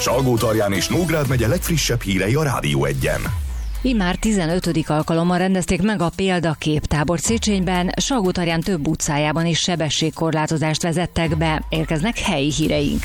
Salgótarján és Nógrád megye legfrissebb hírei a Rádió Egyen. Immár 15. alkalommal rendezték meg a Példakép tábort Széchenyben, Salgótarján több utcájában is sebességkorlátozást vezettek be. Érkeznek helyi híreink.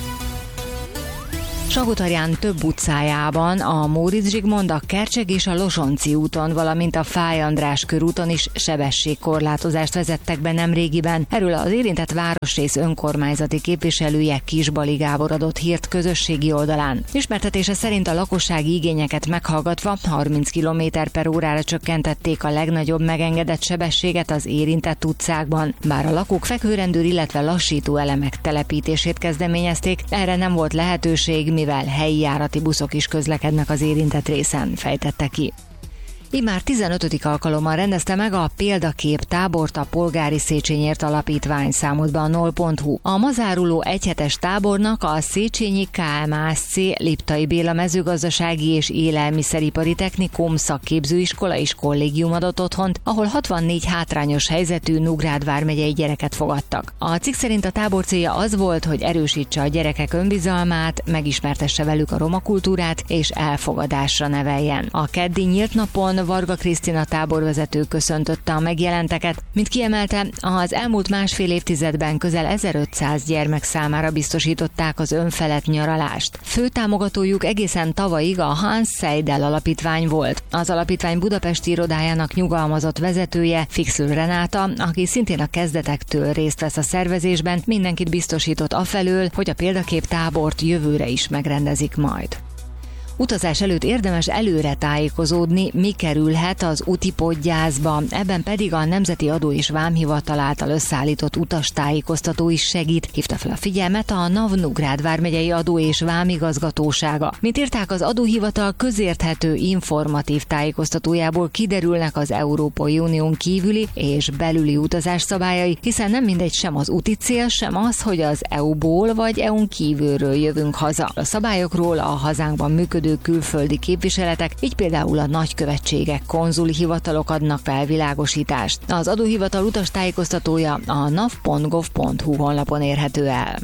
Salgótarján több utcájában, a Móricz Zsigmond, a Kercseg és a Losonci úton, valamint a Fáy András körúton is sebességkorlátozást vezettek be nemrégiben. Erről az érintett városrész önkormányzati képviselője Kisbali Gábor adott hírt közösségi oldalán. Ismertetése szerint a lakossági igényeket meghallgatva 30 km/órára csökkentették a legnagyobb megengedett sebességet az érintett utcákban. Bár a lakók fekvőrendőr, illetve lassító elemek telepítését kezdeményezték, erre nem volt lehetőség, mivel helyi járati buszok is közlekednek az érintett részen, fejtette ki. Immár 15. alkalommal rendezte meg a Példakép tábort a Polgári Széchenyért Alapítvány, számolt be a nol.hu. A ma záruló egyhetes tábornak a Széchenyi KMASC Liptai Béla mezőgazdasági és élelmiszeripari technikum szakképzőiskola és kollégium adott otthont, ahol 64 hátrányos helyzetű Nógrád vármegyei gyereket fogadtak. A cikk szerint a tábor célja az volt, hogy erősítse a gyerekek önbizalmát, megismertesse velük a roma kultúrát és elfogadásra neveljen. A keddi nyílt napon Varga Krisztina táborvezető köszöntötte a megjelenteket, mint kiemelte, az elmúlt másfél évtizedben közel 1500 gyermek számára biztosították az önfelett nyaralást. Fő támogatójuk egészen tavalyig a Hans Seidel alapítvány volt. Az alapítvány budapesti irodájának nyugalmazott vezetője, Fixl Renáta, aki szintén a kezdetektől részt vesz a szervezésben, mindenkit biztosított afelől, hogy a Példakép tábort jövőre is megrendezik majd. Utazás előtt érdemes előre tájékozódni, mi kerülhet az útipodgyászba, ebben pedig a Nemzeti Adó és Vámhivatal által összeállított utastájékoztató is segít, hívta fel a figyelmet a NAV Nógrád vármegyei adó és vámigazgatósága. Mint írták, az adóhivatal közérthető informatív tájékoztatójából kiderülnek az Európai Unión kívüli és belüli utazás szabályai, hiszen nem mindegy sem az úti cél, sem az, hogy az EU-ból vagy EU-n kívülről jövünk haza. A szabályokról a hazánkban működő külföldi képviseletek, így például a nagykövetségek, konzuli hivatalok adnak felvilágosítást. Az adóhivatal utastájékoztatója a nav.gov.hu honlapon érhető el.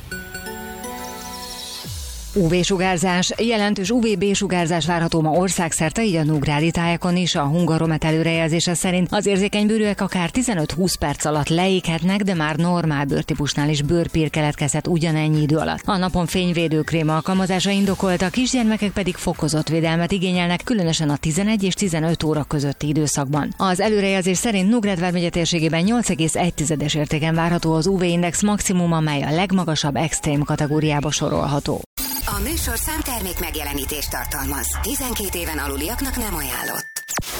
UV-sugárzás. Jelentős UVB-sugárzás várható ma országszerte, így a nógrádi tájakon is. A Hungaromet előrejelzése szerint az érzékeny bőrűek akár 15-20 perc alatt leéghetnek, de már normál bőrtípusnál is bőrpír keletkezhet ugyanennyi idő alatt. A napon fényvédőkrém alkalmazása indokolt, a kisgyermekek pedig fokozott védelmet igényelnek, különösen a 11 és 15 óra közötti időszakban. Az előrejelzés szerint Nógrád vármegye térségében 8,1-es értéken várható az UV-index maximum, amely a legmagasabb extrém kategóriába sorolható. A műsorszám termék megjelenítést tartalmaz. 12 éven aluliaknak nem ajánlott.